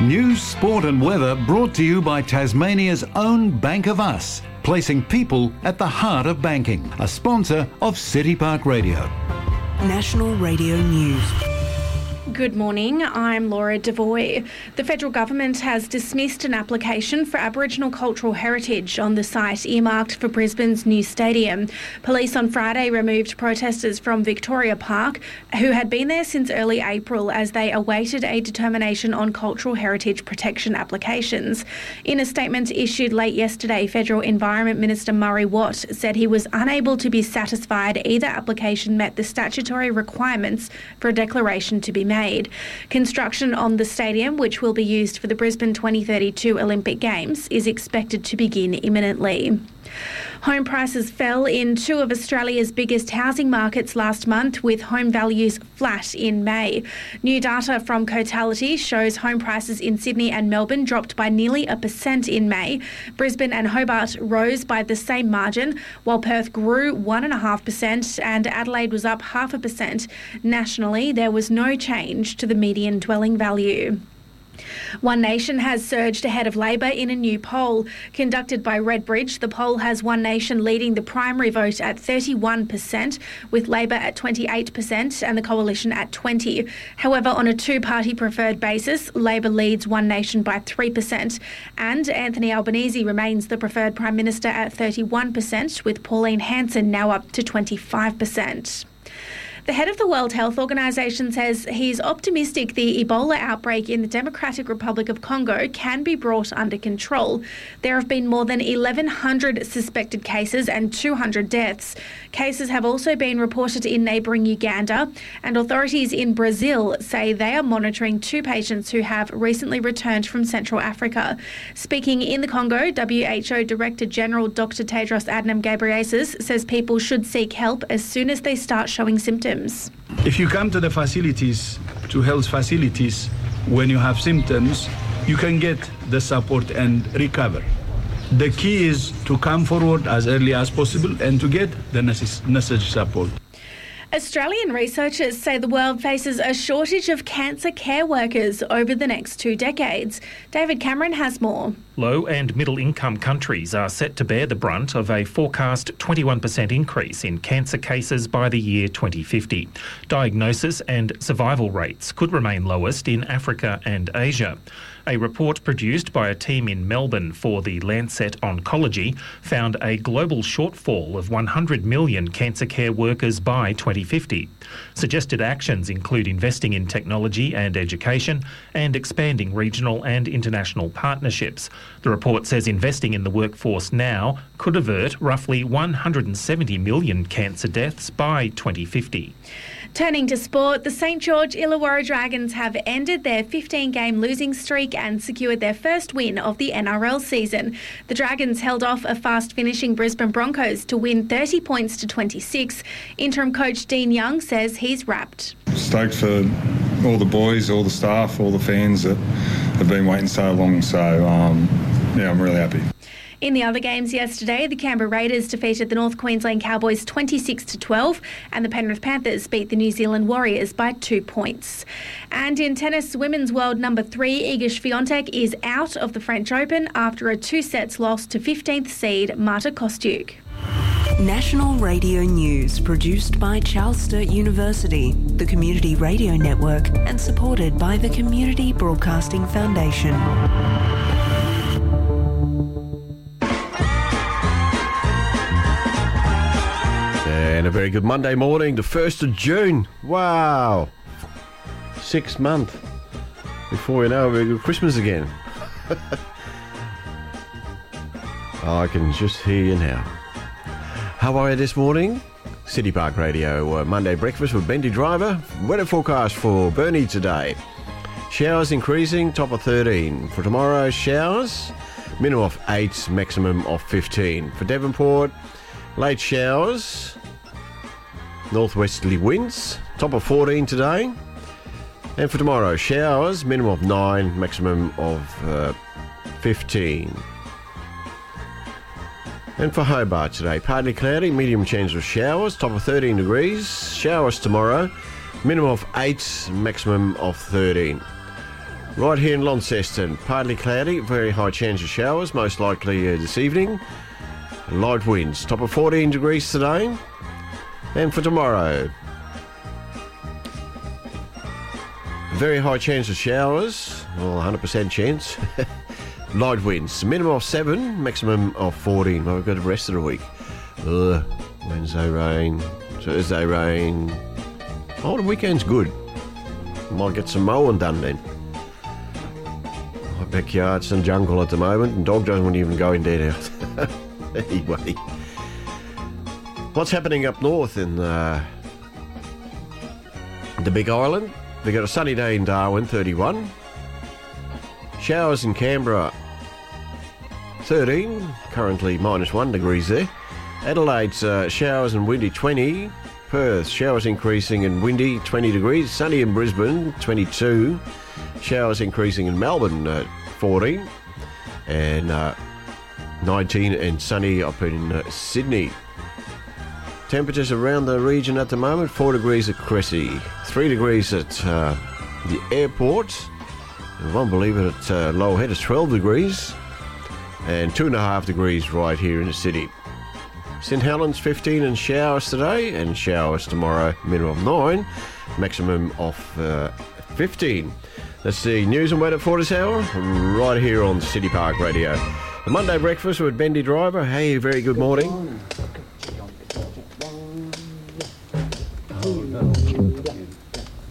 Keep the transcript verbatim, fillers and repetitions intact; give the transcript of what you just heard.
News, sport and weather brought to you by Tasmania's own Bank of Us, placing people at the heart of banking. A sponsor of City Park Radio. National Radio News. Good morning, I'm Laura Devoy. The federal government has dismissed an application for Aboriginal cultural heritage on the site earmarked for Brisbane's new stadium. Police on Friday removed protesters from Victoria Park who had been there since early April as they awaited a determination on cultural heritage protection applications. In a statement issued late yesterday, Federal Environment Minister Murray Watt said he was unable to be satisfied either application met the statutory requirements for a declaration to be made. Construction on the stadium, which will be used for the Brisbane twenty thirty-two Olympic Games, is expected to begin imminently. Home prices fell in two of Australia's biggest housing markets last month, with home values flat in May. New data from Cotality shows home prices in Sydney and Melbourne dropped by nearly a percent in May. Brisbane and Hobart rose by the same margin, while Perth grew one point five percent and Adelaide was up half a percent. Nationally, there was no change to the median dwelling value. One Nation has surged ahead of Labor in a new poll. Conducted by Redbridge, the poll has One Nation leading the primary vote at thirty-one percent, with Labor at twenty-eight percent and the Coalition at twenty percent. However, on a two-party preferred basis, Labor leads One Nation by three percent, and Anthony Albanese remains the preferred Prime Minister at thirty-one percent, with Pauline Hanson now up to twenty-five percent. The head of the World Health Organization says he's optimistic the Ebola outbreak in the Democratic Republic of Congo can be brought under control. There have been more than eleven hundred suspected cases and two hundred deaths. Cases have also been reported in neighbouring Uganda, and authorities in Brazil say they are monitoring two patients who have recently returned from Central Africa. Speaking in the Congo, W H O Director General Doctor Tedros Adhanom Ghebreyesus says people should seek help as soon as they start showing symptoms. If you come to the facilities, to health facilities, when you have symptoms, you can get the support and recover. The key is to come forward as early as possible and to get the necessary support. Australian researchers say the world faces a shortage of cancer care workers over the next two decades. David Cameron has more. Low and middle income countries are set to bear the brunt of a forecast twenty-one percent increase in cancer cases by the year twenty fifty. Diagnosis and survival rates could remain lowest in Africa and Asia. A report produced by a team in Melbourne for the Lancet Oncology found a global shortfall of one hundred million cancer care workers by twenty fifty. Suggested actions include investing in technology and education and expanding regional and international partnerships. The report says investing in the workforce now could avert roughly one hundred seventy million cancer deaths by twenty fifty. Turning to sport, the St George Illawarra Dragons have ended their fifteen-game losing streak and secured their first win of the N R L season. The Dragons held off a fast-finishing Brisbane Broncos to win thirty points to twenty-six. Interim coach Dean Young says he's wrapped. Stoked for all the boys, all the staff, all the fans that have been waiting so long. So, um, yeah, I'm really happy. In the other games yesterday, the Canberra Raiders defeated the North Queensland Cowboys twenty-six to twelve and the Penrith Panthers beat the New Zealand Warriors by two points. And in tennis, women's world number three Iga Swiatek is out of the French Open after a two-sets loss to fifteenth seed Marta Kostyuk. National Radio News, produced by Charles Sturt University, the Community Radio Network, and supported by the Community Broadcasting Foundation. And a very good Monday morning, the first of June. Wow. Six months. Before you know it, we've got Christmas again. I can just hear you now. How are you this morning? City Park Radio, uh, Monday breakfast with Bendy Driver. Weather forecast for Burnie today. Showers increasing, top of thirteen. For tomorrow, showers, minimum of eight, maximum of fifteen. For Devonport, late showers, northwesterly winds, top of fourteen today. And for tomorrow, showers, minimum of nine, maximum of uh, fifteen. And for Hobart today, partly cloudy, medium chance of showers, top of thirteen degrees. Showers tomorrow, minimum of eight, maximum of thirteen. Right here in Launceston, partly cloudy, very high chance of showers, most likely uh, this evening. Light winds, top of fourteen degrees today. And for tomorrow, very high chance of showers, well, one hundred percent chance. Light winds, minimum of seven, maximum of fourteen. Well, we've got the rest of the week. Ugh, Wednesday rain, Thursday rain. Oh, the weekend's good. Might get some mowing done then. My backyard's in jungle at the moment, and dog doesn't even go in there now. Anyway, what's happening up north in uh, the Big Island? We've got a sunny day in Darwin, thirty-one. Showers in Canberra, thirteen. Currently minus one degrees there. Adelaide's uh, showers and windy, twenty. Perth, showers increasing and windy, twenty degrees. Sunny in Brisbane, twenty-two. Showers increasing in Melbourne, uh, fourteen. And uh, nineteen and sunny up in uh, Sydney. Temperatures around the region at the moment, four degrees at Cressy, three degrees at uh, the airport. I won't believe it, at uh, Low Head it's twelve degrees. And two and a half degrees right here in the city. St Helens fifteen and showers today, and showers tomorrow, minimum of nine, maximum of uh, fifteen. That's the news and weather for this hour, right here on City Park Radio. The Monday Breakfast with Bendy Driver. Hey, very good morning. Good morning.